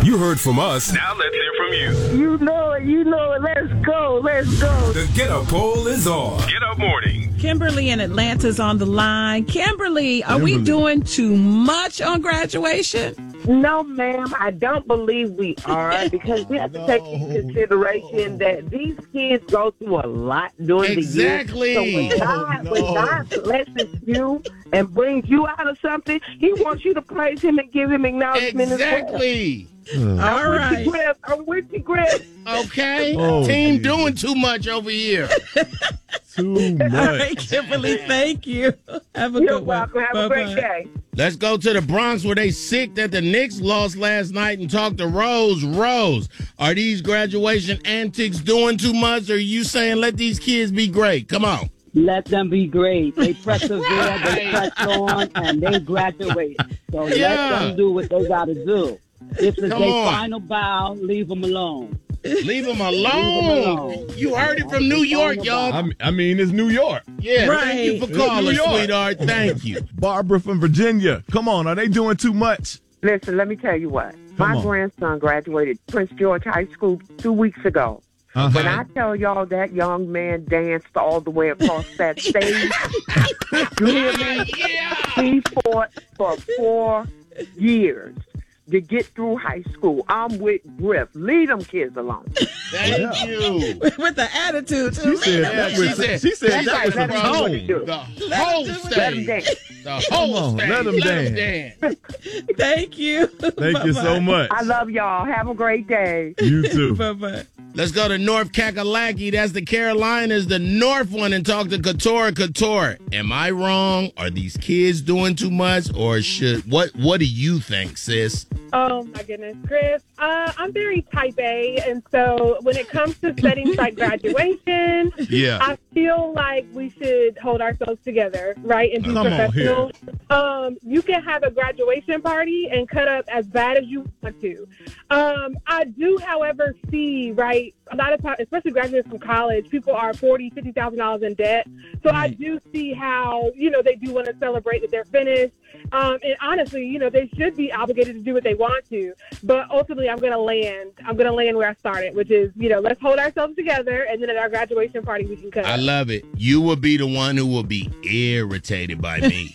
You heard from us. Now let's hear from you. You know it. Let's go. The Get Up poll is on. Get Up Morning. Kimberly in Atlanta's on the line. Kimberly, are we doing too much on graduation? No, ma'am, I don't believe we are, because we have to take into consideration that these kids go through a lot during the year. So when God blesses you and brings you out of something, he wants you to praise him and give him acknowledgement Exactly. as well. All right. I'm with you, Griff. Okay. Team doing too much over here. Too much. All right, Kimberly, thank you. Have a good one. You're welcome. Have a great day. Let's go to the Bronx, where they sick that the Knicks lost last night, and talk to Rose. Rose, are these graduation antics doing too much, or are you saying let these kids be great? Come on. Let them be great. They persevere, they press on, and they graduate. So let them do what they got to do. This is their final bow. Leave them alone. Leave them alone. You heard it from New York, y'all. I mean, it's New York. Yeah, thank you for calling, sweetheart. Thank you. Barbara from Virginia. Come on, are they doing too much? Listen, let me tell you what. My grandson graduated Prince George High School 2 weeks ago. When I tell y'all that young man danced all the way across that stage, you hear me? He fought for 4 years to get through high school. I'm with Griff. Leave them kids alone. Thank you. With the attitude, She too. said that was some tone. The whole stage. The whole stage. Let them dance. Thank you. Thank you so much. I love y'all. Have a great day. You too. Bye-bye. Let's go to North Kakalaki. That's the Carolinas, the North one, and talk to Couture. Couture, am I wrong? Are these kids doing too much, or what do you think, sis? Oh, my goodness. Chris, I'm very type A, and so when it comes to settings like graduation, I feel like we should hold ourselves together, right, and be professional. You can have a graduation party and cut up as bad as you want to. I do, however, see, right, a lot of times, especially graduates from college, people are $40,000, $50,000 in debt. So I do see how, they do want to celebrate that they're finished. And honestly, they should be obligated to do what they want to. But ultimately, I'm going to land where I started, which is, let's hold ourselves together, and then at our graduation party, we can cut. I love it. You will be the one who will be irritated by me.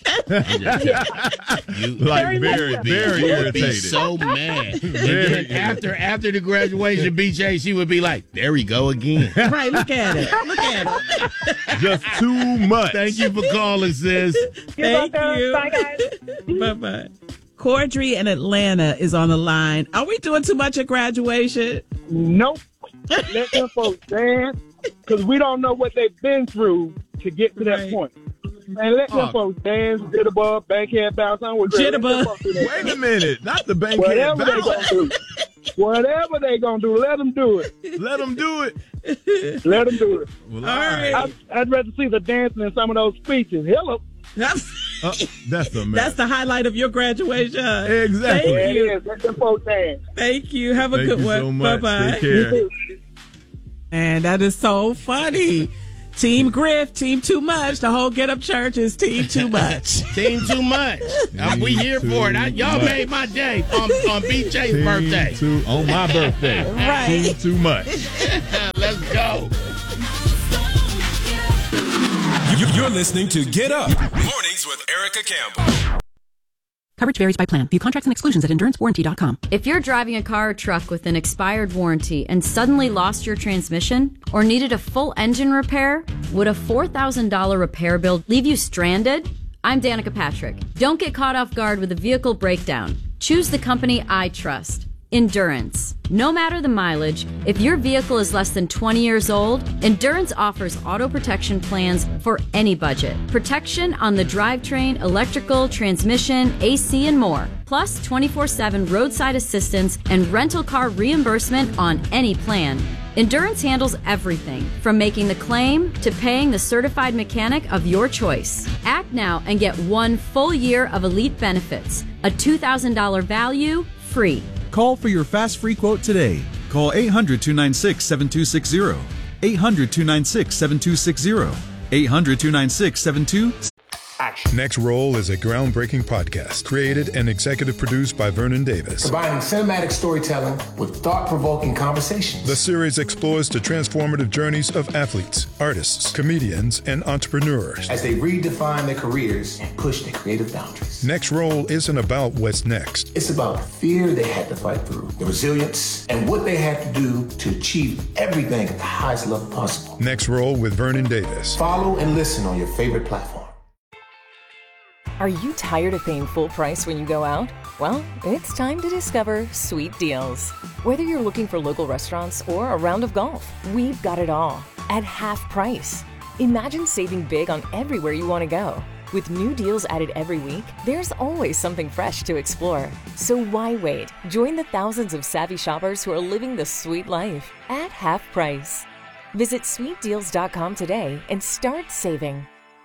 Like very irritated. Be so mad. And then after the graduation, BJ, she would be like, there we go again. Right, look at it. Just too much. Thank you for calling, sis. Thank you. Bye, guys. Bye-bye. Cordry in Atlanta is on the line. Are we doing too much at graduation? Nope. Let them folks dance, because we don't know what they've been through to get to that point. And let them folks dance, jitterbug, bankhead bounce on with jitterbug. Wait a minute, not the bankhead bounce. Whatever they gonna do, let them do it. Let them do it. Let them do it. Well, all right. I'd rather see the dancing in some of those speeches. Hello. That's the highlight of your graduation. Exactly. Thank you. Yeah, let them folks dance. Thank you. Have a good one. So much. Bye-bye. Take care. And that is so funny. Team Griff, Team Too Much. The whole Get Up Church is Team Too Much. Team Too Much. We here for it. Y'all made my day on BJ's birthday. On my birthday. Right. Team Too Much. Let's go. You're listening to Get Up Mornings with Erica Campbell. Coverage varies by plan. View contracts and exclusions at EnduranceWarranty.com. If you're driving a car or truck with an expired warranty and suddenly lost your transmission or needed a full engine repair, would a $4,000 repair bill leave you stranded? I'm Danica Patrick. Don't get caught off guard with a vehicle breakdown. Choose the company I trust. Endurance. No matter the mileage, if your vehicle is less than 20 years old, Endurance offers auto protection plans for any budget. Protection on the drivetrain, electrical, transmission, AC, and more. Plus 24/7 roadside assistance and rental car reimbursement on any plan. Endurance handles everything from making the claim to paying the certified mechanic of your choice. Act now and get 1 full year of elite benefits. A $2,000 value, free. Call for your fast free quote today. Call 800-296-7260. 800-296-7260. 800-296-7260. At watch. Next Roll is a groundbreaking podcast created and executive produced by Vernon Davis. Combining cinematic storytelling with thought-provoking conversations. The series explores the transformative journeys of athletes, artists, comedians, and entrepreneurs as they redefine their careers and push their creative boundaries. Next Roll isn't about what's next. It's about the fear they had to fight through, the resilience, and what they had to do to achieve everything at the highest level possible. Next Roll with Vernon Davis. Follow and listen on your favorite platform. Are you tired of paying full price when you go out? Well, it's time to discover Sweet Deals. Whether you're looking for local restaurants or a round of golf, we've got it all at half price. Imagine saving big on everywhere you want to go. With new deals added every week, there's always something fresh to explore. So why wait? Join the thousands of savvy shoppers who are living the sweet life at half price. Visit sweetdeals.com today and start saving.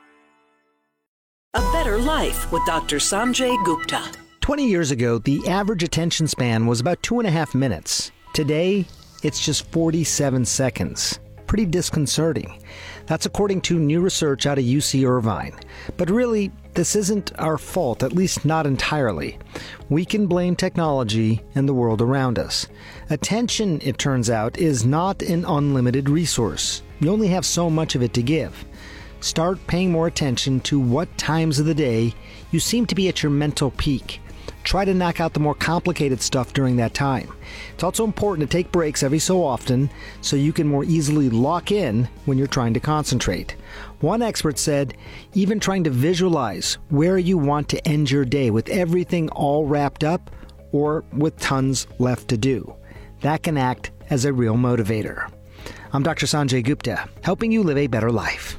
A Better Life with Dr. Sanjay Gupta. 20 years ago, the average attention span was about 2.5 minutes. Today, it's just 47 seconds. Pretty disconcerting. That's according to new research out of UC Irvine. But really, this isn't our fault, at least not entirely. We can blame technology and the world around us. Attention, it turns out, is not an unlimited resource. You only have so much of it to give. Start paying more attention to what times of the day you seem to be at your mental peak. Try to knock out the more complicated stuff during that time. It's also important to take breaks every so often so you can more easily lock in when you're trying to concentrate. One expert said, even trying to visualize where you want to end your day with everything all wrapped up or with tons left to do. That can act as a real motivator. I'm Dr. Sanjay Gupta, helping you live a better life.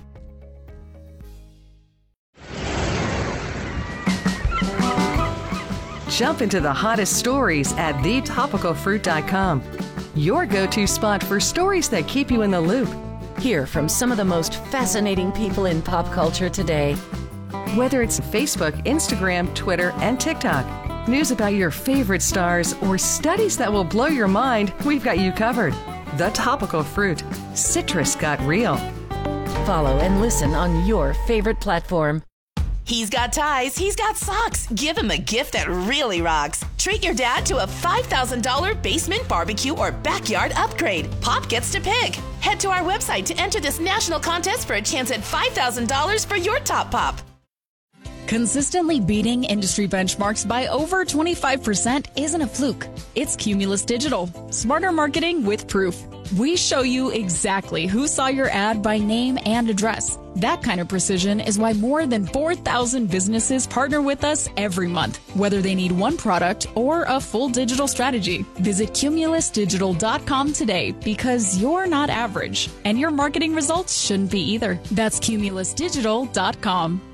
Jump into the hottest stories at thetopicalfruit.com. Your go-to spot for stories that keep you in the loop. Hear from some of the most fascinating people in pop culture today. Whether it's Facebook, Instagram, Twitter, and TikTok, news about your favorite stars, or studies that will blow your mind, we've got you covered. The Topical Fruit. Citrus got real. Follow and listen on your favorite platform. He's got ties, he's got socks. Give him a gift that really rocks. Treat your dad to a $5,000 basement barbecue or backyard upgrade. Pop gets to pick. Head to our website to enter this national contest for a chance at $5,000 for your top pop. Consistently beating industry benchmarks by over 25% isn't a fluke. It's Cumulus Digital. Smarter marketing with proof. We show you exactly who saw your ad by name and address. That kind of precision is why more than 4,000 businesses partner with us every month, whether they need one product or a full digital strategy. Visit cumulusdigital.com today because you're not average, and your marketing results shouldn't be either. That's cumulusdigital.com.